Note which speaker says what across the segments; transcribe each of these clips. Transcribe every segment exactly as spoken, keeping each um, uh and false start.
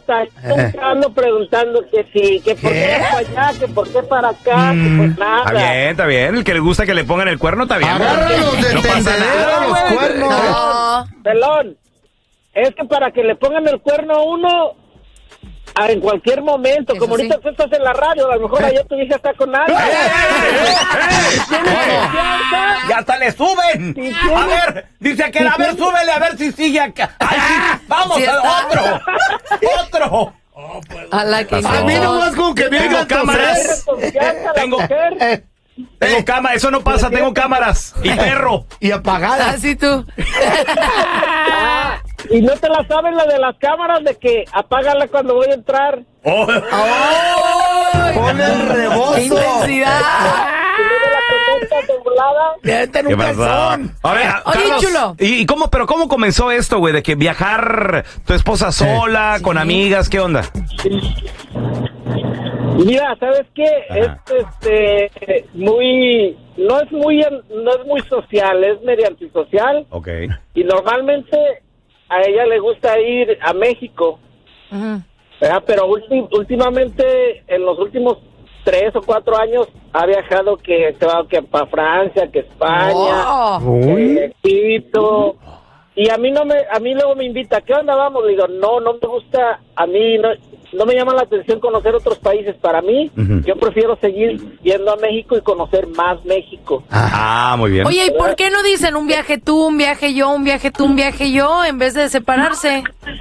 Speaker 1: nota. Estoy ando preguntando que sí, que por qué para allá, que por qué para acá, mm, que pues nada.
Speaker 2: Está bien, está bien. El que le gusta que le pongan el cuerno, está bien.
Speaker 3: Agárralos de
Speaker 2: no pasa nada,
Speaker 3: los cuernos.
Speaker 1: No. Pelón, es que para que le pongan el cuerno a uno, a, en cualquier momento, eso como ahorita sí. Tú estás en la radio, a lo mejor allá tu hija está con alguien.
Speaker 2: ¡Eh, eh, eh, eh! ¡Ya hasta le suben! Sí, a ver, dice que, a ver, súbele, a ver si sigue acá. ¡Ay, sí! ¡Vamos, sí otro! ¡Otro!
Speaker 4: Oh, pues,
Speaker 5: a la que
Speaker 3: a mí nomás con que vengan
Speaker 2: cámaras. Tengo, tengo cámara, eso no pasa, tengo cámaras. Y perro.
Speaker 3: Y apagadas.
Speaker 5: Así tú.
Speaker 1: Ah, y no te la sabes la de las cámaras de que apágala cuando voy a entrar.
Speaker 2: Oh.
Speaker 3: Oh, pon el rebozo.
Speaker 5: ¡Qué intensidad!
Speaker 2: ¿Qué pasó? A ver,
Speaker 5: Oye,
Speaker 2: Carlos,
Speaker 5: chulo.
Speaker 2: ¿y, y cómo, pero cómo comenzó esto, güey? De que viajar tu esposa sola, sí. con amigas, ¿qué onda?
Speaker 1: Mira, ¿sabes qué? Es este muy no es muy no es muy social, es medio antisocial.
Speaker 2: Okay.
Speaker 1: Y normalmente a ella le gusta ir a México. Uh-huh. ¿Verdad? Pero ulti- últimamente en los últimos tres o cuatro años ha viajado que se va que para Francia, que España, oh. que Egipto. Y a mí no me a mí luego me invita, ¿qué onda vamos? Le digo, "No, no me gusta, a mí no no me llama la atención conocer otros países. Para mí, uh-huh. yo prefiero seguir yendo a México y conocer más México."
Speaker 2: Ah, muy bien.
Speaker 5: Oye, ¿y por qué no dicen un viaje tú, un viaje yo, un viaje tú, un viaje yo, en vez de separarse?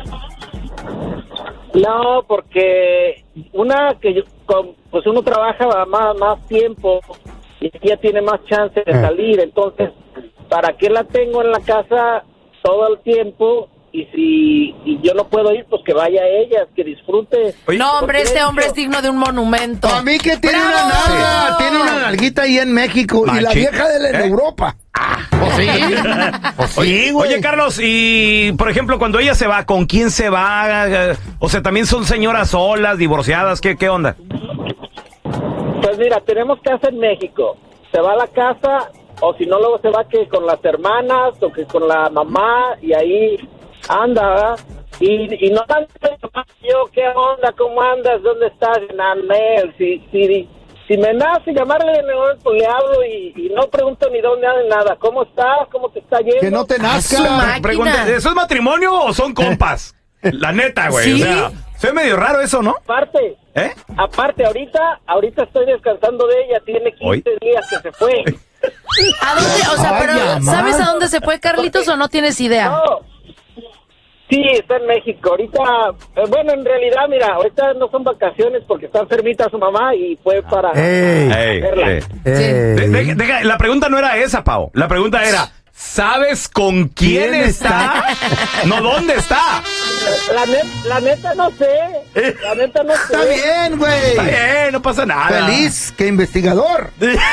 Speaker 1: No, porque una que yo, con, pues uno trabaja más, más tiempo y ella tiene más chance de salir. Entonces, ¿para qué la tengo en la casa todo el tiempo? Y si y yo no puedo ir, pues que vaya ella, que disfrute.
Speaker 5: No, hombre, este hombre es digno de un monumento.
Speaker 3: A mí que tiene
Speaker 5: ¡Bravo!
Speaker 3: una nalga, sí. tiene una nalguita ahí en México. Machi. Y la vieja de él en ¿Eh? Europa. Ah, pues sí. Pues sí,
Speaker 2: oye,
Speaker 3: güey.
Speaker 2: Oye, Carlos, y por ejemplo, cuando ella se va, ¿con quién se va? O sea, también son señoras solas, divorciadas, ¿qué, qué onda?
Speaker 1: Pues mira, tenemos casa en México. Se va a la casa, o si no, luego se va que con las hermanas, o que con la mamá, y ahí anda, ¿verdad? Y, y no tanto yo, ¿qué onda? ¿Cómo andas? ¿Dónde estás? Nanel, si, si, si me nace llamarle de nuevo, pues le hablo y, y no pregunto ni dónde anda nada. ¿Cómo estás? ¿Cómo te está yendo?
Speaker 3: Que no te nazca.
Speaker 2: Pregunta, ¿eso es matrimonio o son compas? La neta, güey. ¿Sí? O sea, se ve medio raro eso, ¿no?
Speaker 1: Aparte,
Speaker 2: ¿eh?
Speaker 1: Aparte, ahorita, ahorita estoy descansando de ella. Tiene quince ¿Hoy? días que se fue.
Speaker 5: ¿A dónde? O sea, pero Ay, ¿sabes a dónde se fue, Carlitos, o no tienes idea?
Speaker 1: No. Sí, está en México. Ahorita, eh, bueno, en realidad, mira, ahorita no son vacaciones porque está enfermita su mamá y fue para
Speaker 2: ey, ey, verla. Ey.
Speaker 5: Sí.
Speaker 2: De, de, de, la pregunta no era esa, Pau. La pregunta era, ¿sabes con quién, ¿Quién está? está? No, ¿dónde está?
Speaker 1: La, net, la neta no sé. La neta no sé.
Speaker 3: Está bien, güey.
Speaker 2: Está bien, no pasa nada.
Speaker 3: Feliz, que investigador.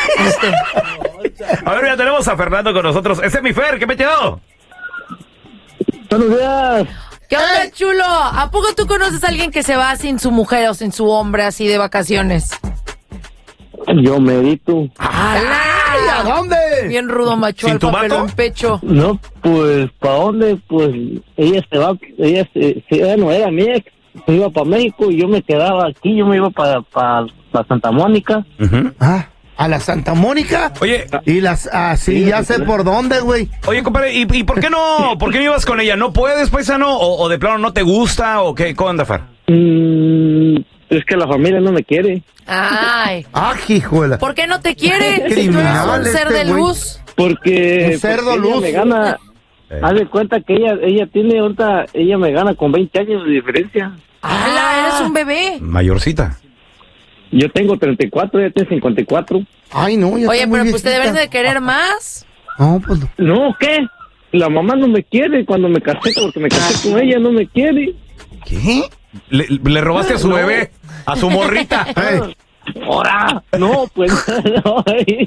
Speaker 2: A ver, ya tenemos a Fernando con nosotros. Ese es mi Fer, ¿qué me quedó?
Speaker 1: Buenos días.
Speaker 5: ¿Qué onda, chulo? ¿A poco tú conoces a alguien que se va sin su mujer o sin su hombre así de vacaciones?
Speaker 1: Yo medito.
Speaker 5: ¡Ay!
Speaker 3: ¿A dónde?
Speaker 5: Bien rudo, macho, al papel en pecho.
Speaker 1: No, pues, ¿para dónde? Pues, ella se va, ella se, se bueno, era mi ex, se iba para México y yo me quedaba aquí, yo me iba para pa, pa Santa Mónica.
Speaker 3: Uh-huh. Ah. ¿A la Santa Mónica?
Speaker 2: Oye.
Speaker 3: Y las, ah, sí, sí ya sé por dónde, güey.
Speaker 2: Oye, compadre, ¿y, ¿y por qué no, por qué no ibas con ella? ¿No puedes, paisano? ¿O, o de plano no te gusta? ¿O qué? ¿Cómo anda, Fer?
Speaker 1: Mm, es que la familia no me quiere.
Speaker 5: Ay.
Speaker 3: Ah, hijuela.
Speaker 5: ¿Por qué no te quiere? Si tú eres un ser
Speaker 3: este
Speaker 5: de luz.
Speaker 1: Porque.
Speaker 3: Un cerdo
Speaker 1: porque
Speaker 3: luz.
Speaker 1: Ella me gana. Eh. Haz de cuenta que ella, ella tiene ahorita, ella me gana con veinte años de diferencia.
Speaker 5: ¡Hala! Eres un bebé.
Speaker 2: Mayorcita.
Speaker 1: Yo tengo treinta y cuatro, ella tiene cincuenta y cuatro.
Speaker 3: Ay, no, ya
Speaker 5: Oye,
Speaker 3: está muy
Speaker 5: pero pues te
Speaker 3: viejita.
Speaker 5: debes de querer más.
Speaker 3: No, pues no.
Speaker 1: No, ¿qué? La mamá no me quiere cuando me casé, porque me casé con ella, no me quiere.
Speaker 2: ¿Qué? ¿Le, le robaste a su
Speaker 1: no.
Speaker 2: bebé? ¿A su morrita?
Speaker 1: Hey. ¡Ahora! No, pues no.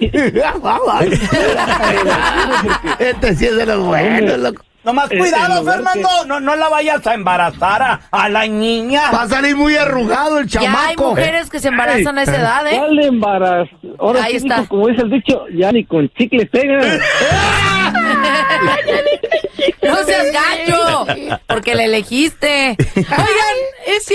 Speaker 3: Este sí es de los buenos, loco.
Speaker 2: Nomás cuidado, Fernando, que... no, no la vayas a embarazar a, a la niña.
Speaker 3: Va a salir muy arrugado el chamaco.
Speaker 5: Ya hay mujeres que se embarazan a esa edad, ¿eh?
Speaker 1: ¿Cuál embarazo? Ahora
Speaker 5: Ahí
Speaker 1: sí,
Speaker 5: está.
Speaker 1: Dijo, como dice el dicho, ya ni con chicle pega.
Speaker 5: No seas gacho, porque la elegiste. Oigan, es